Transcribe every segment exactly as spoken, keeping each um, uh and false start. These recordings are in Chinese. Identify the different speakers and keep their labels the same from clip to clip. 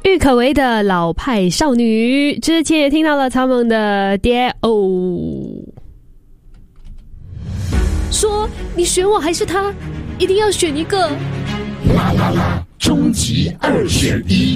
Speaker 1: 郁可唯的老派少女，之前也听到了草蜢的爹哦。说你选我还是他，一定要选一个。
Speaker 2: 啦啦啦，终极二选一。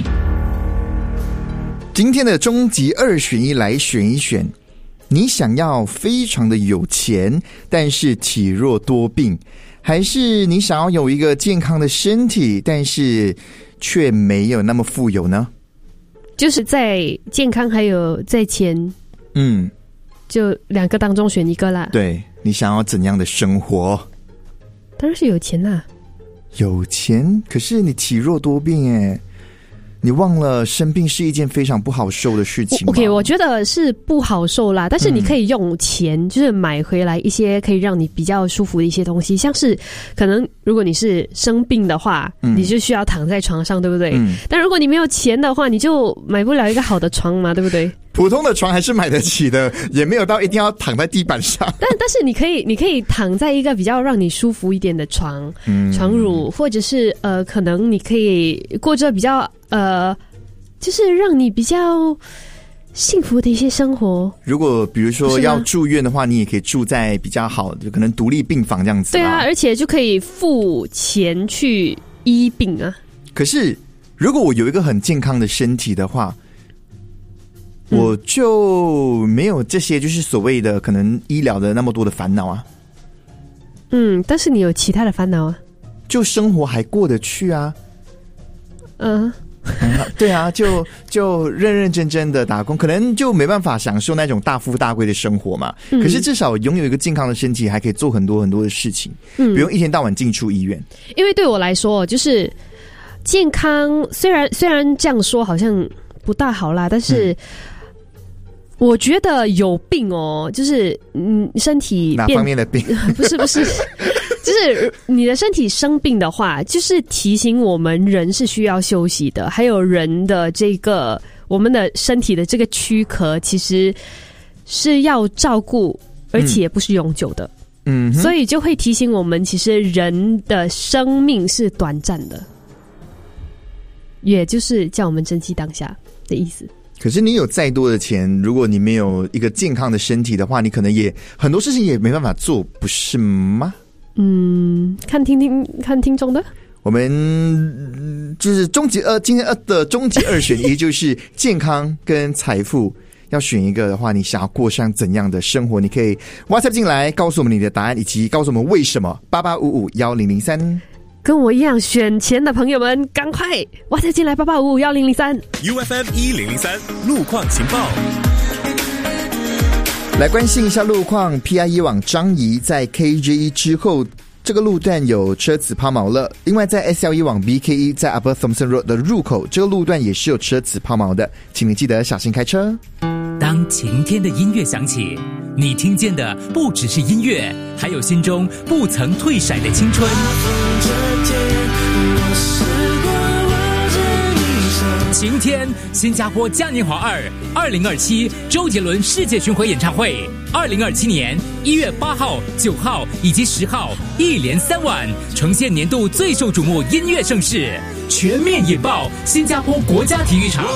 Speaker 3: 今天的终极二选一来选一选，你想要非常的有钱，但是体弱多病，还是你想要有一个健康的身体，但是却没有那么富有呢？
Speaker 1: 就是在健康还有在钱，
Speaker 3: 嗯，
Speaker 1: 就两个当中选一个啦。
Speaker 3: 对，你想要怎样的生活？
Speaker 1: 当然是有钱啦。
Speaker 3: 有钱，可是你体弱多病耶，你忘了生病是一件非常不好受的事情吗？
Speaker 1: OK， 我觉得是不好受啦，但是你可以用钱、嗯、就是买回来一些可以让你比较舒服的一些东西，像是可能如果你是生病的话、嗯、你就需要躺在床上，对不对、嗯、但如果你没有钱的话，你就买不了一个好的床嘛，对不对？
Speaker 3: 普通的床还是买得起的，也没有到一定要躺在地板上。
Speaker 1: 但但是你可以，你可以躺在一个比较让你舒服一点的床，嗯、床褥，或者是呃，可能你可以过着比较呃，就是让你比较幸福的一些生活。
Speaker 3: 如果比如说要住院的话，你也可以住在比较好的，可能独立病房这样子。
Speaker 1: 对啊，而且就可以付钱去医病啊。
Speaker 3: 可是如果我有一个很健康的身体的话，我就没有这些就是所谓的可能医疗的那么多的烦恼啊。
Speaker 1: 嗯，但是你有其他的烦恼啊，
Speaker 3: 就生活还过得去啊。嗯、呃，对啊，就就认认真真的打工，可能就没办法享受那种大富大贵的生活嘛。嗯、可是至少拥有一个健康的身体，还可以做很多很多的事情，嗯、不用一天到晚进出医院。
Speaker 1: 因为对我来说，就是健康，虽然虽然这样说好像不大好啦，但是。嗯，我觉得有病哦，就是嗯，身体
Speaker 3: 哪方面的病？
Speaker 1: 不是不是，就是你的身体生病的话，就是提醒我们人是需要休息的，还有人的这个我们的身体的这个躯壳其实是要照顾，而且也不是永久的。嗯，所以就会提醒我们，其实人的生命是短暂的，也就是叫我们珍惜当下的意思。
Speaker 3: 可是你有再多的钱，如果你没有一个健康的身体的话，你可能也很多事情也没办法做，不是吗？
Speaker 1: 嗯，看听听看听众的。
Speaker 3: 我们就是终极二，今天二的终极二选一就是健康跟财富，要选一个的话，你想要过上怎样的生活？你可以 WhatsApp 进来告诉我们你的答案，以及告诉我们为什么。八八五五一零零三。
Speaker 1: 跟我一样选钱的朋友们，赶快哇塞进来八八五五一零零三
Speaker 4: U F M 一零零三路况情报。
Speaker 3: 来关心一下路况 ，P I E 往樟宜在 K J E 之后，这个路段有车子抛锚了。另外在 S L E 往 B K E 在 Upper Thomson Road 的入口，这个路段也是有车子抛锚的，请你记得小心开车。
Speaker 5: 当晴天的音乐响起，你听见的不只是音乐，还有心中不曾退闪的青春。晴天，新加坡嘉年华二二零二七周杰伦世界巡回演唱会，二零二七年一月八号、九号以及十号，一连三晚，呈现年度最受瞩目音乐盛事，全面引爆新加坡国家体育场。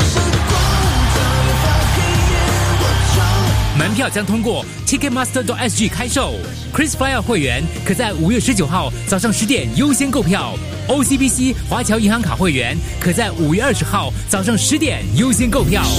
Speaker 5: 门票将通过 Ticketmaster 点 S G 开售 ，KrisFlyer 会员可在五月十九号早上十点优先购票 ，O C B C 华侨银行卡会员可在五月二十号早上十点优先购票。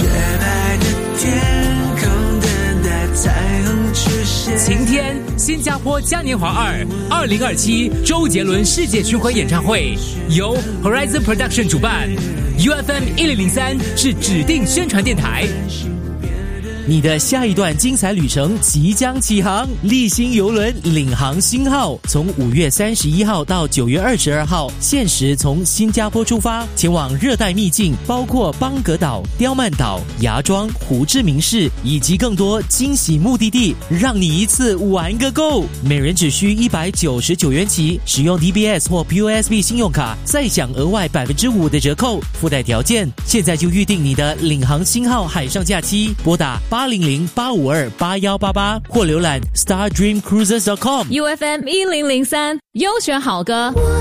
Speaker 5: 晴天，新加坡嘉年华二二零二七周杰伦世界巡回演唱会由 Horizon Production 主办 ，U F M 一零零三是指定宣传电台。
Speaker 6: 你的下一段精彩旅程即将起航，立新邮轮领航星号从五月三十一号到九月二十二号，限时从新加坡出发，前往热带秘境，包括邦格岛、刁曼岛、芽庄、胡志明市以及更多惊喜目的地，让你一次玩个够。每人只需一百九十九元起，使用 D B S 或 P O S B 信用卡再享额外百分之五的折扣，附带条件。现在就预定你的领航星号海上假期，拨打八零零八五二八一八八或浏览 star dream cruises dot com。
Speaker 7: U F M 一零零三优选好歌。